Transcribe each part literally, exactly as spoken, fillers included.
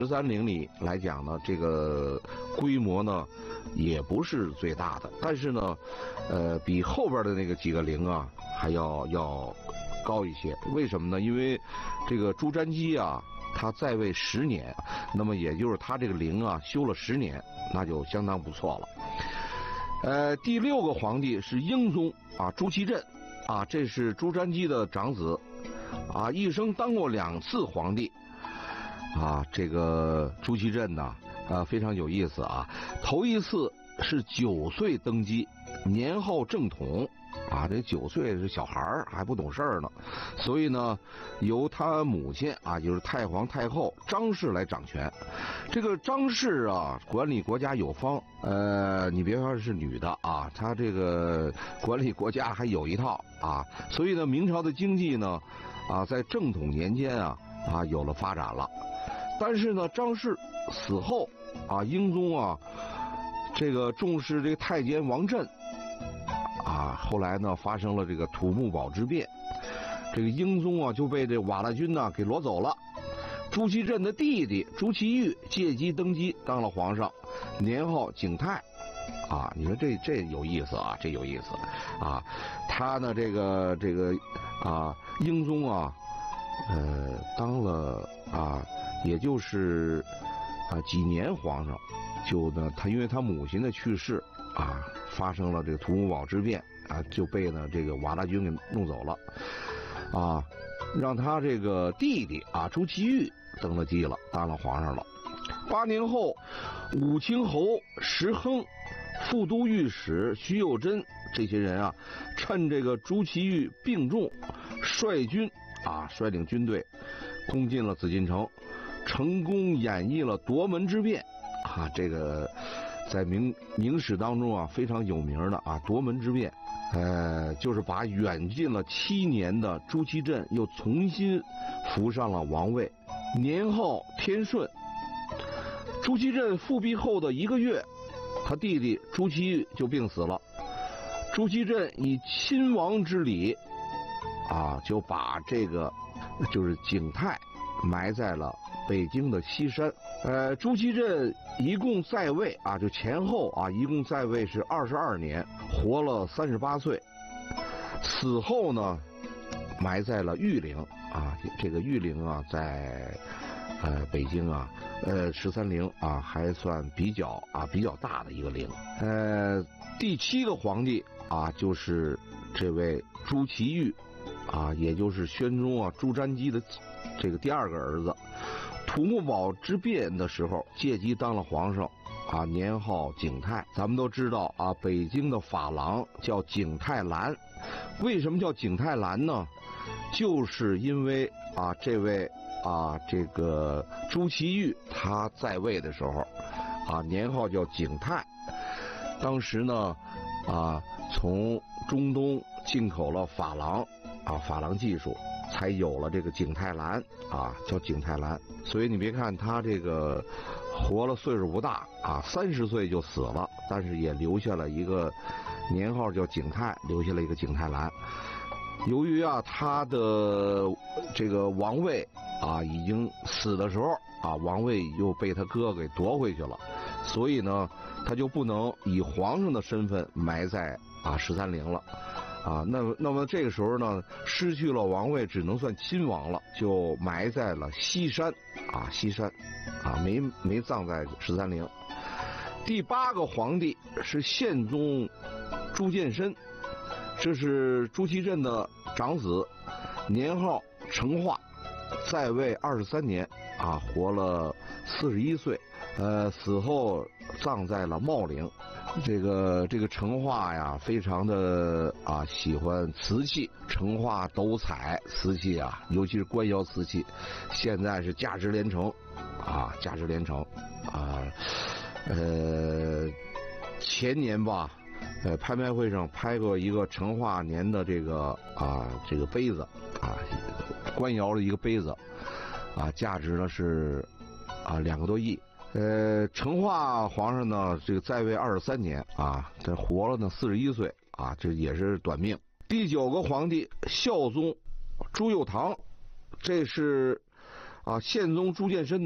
十三陵里来讲呢，这个规模呢也不是最大的，但是呢，呃，比后边的那个几个陵啊还要要高一些。为什么呢？因为这个朱瞻基啊，他在位十年，那么也就是他这个陵啊修了十年，那就相当不错了。呃，第六个皇帝是英宗啊，朱祁镇啊，这是朱瞻基的长子啊，一生当过两次皇帝。啊，这个朱祁镇呢，啊，非常有意思啊。头一次是九岁登基，年号正统，啊，这九岁是小孩儿，还不懂事儿呢，所以呢，由他母亲啊，就是太皇太后张氏来掌权。这个张氏啊，管理国家有方，呃，你别说是女的啊，她这个管理国家还有一套啊，所以呢，明朝的经济呢，啊，在正统年间啊，啊，有了发展了。但是呢，张氏死后啊，英宗啊，这个重视这个太监王振啊，后来呢发生了这个土木堡之变，这个英宗啊就被这瓦剌军呢给掳走了。朱祁镇的弟弟朱祁钰借机登基当了皇上，年号景泰啊，你说这这有意思啊，这有意思啊，他呢这个这个啊，英宗啊，呃，当了啊。也就是啊几年皇上，就呢他因为他母亲的去世啊，发生了这个土木堡之变啊，就被呢这个瓦剌军给弄走了，啊，让他这个弟弟啊朱祁钰登了基了，当了皇上了。八年后，武清侯石亨、副都御史徐有贞这些人啊，趁这个朱祁钰病重，率军啊率领军队攻进了紫禁城。成功演绎了夺门之变啊，这个在明明史当中啊非常有名的啊夺门之变，呃，就是把远近了七年的朱祁镇又重新扶上了王位，年号天顺。朱祁镇复辟后的一个月，他弟弟朱祁钰就病死了。朱祁镇以亲王之礼啊，就把这个就是景泰埋在了北京的西山。呃，朱祁镇一共在位啊，就前后啊，一共在位是二十二年，活了三十八岁。死后呢，埋在了玉陵啊，这个玉陵啊，在呃北京啊，呃十三陵啊，还算比较啊比较大的一个陵。呃，第七个皇帝啊，就是这位朱祁钰啊，也就是宣宗啊朱瞻基的这个第二个儿子。土木堡之变的时候，借机当了皇上，啊，年号景泰。咱们都知道啊，北京的法郎叫景泰蓝，为什么叫景泰蓝呢？就是因为啊，这位啊，这个朱祁钰他在位的时候，啊，年号叫景泰。当时呢，啊，从中东进口了珐琅，啊，珐琅技术。才有了这个景泰蓝啊，叫景泰蓝。所以你别看他这个活了岁数不大啊，三十岁就死了，但是也留下了一个年号叫景泰，留下了一个景泰蓝。由于啊他的这个王位啊已经死的时候啊，王位又被他哥给夺回去了，所以呢他就不能以皇上的身份埋在啊十三陵了。啊，那么那么这个时候呢，失去了王位，只能算亲王了，就埋在了西山，啊，西山，啊，没没葬在十三陵。第八个皇帝是宪宗朱见深，这是朱祁镇的长子，年号成化，在位二十三年，啊，活了四十一岁，呃，死后葬在了茂陵。这个这个成化呀，非常的啊喜欢瓷器，成化斗彩瓷器啊，尤其是官窑瓷器，现在是价值连城，啊，价值连城，啊，呃，前年吧，呃，拍卖会上拍过一个成化年的这个啊这个杯子啊，官窑的一个杯子，啊，价值呢是啊两个多亿。呃，成化皇上呢，这个在位二十三年啊，这活了呢四十一岁啊，这也是短命。第九个皇帝孝宗朱佑樘，这是啊宪宗朱见深的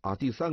啊，第三。